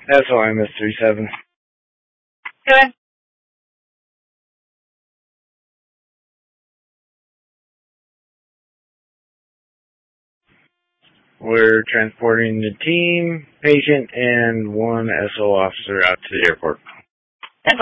SOIMS 37. Good. We're transporting the team, patient, and one SO officer out to the airport.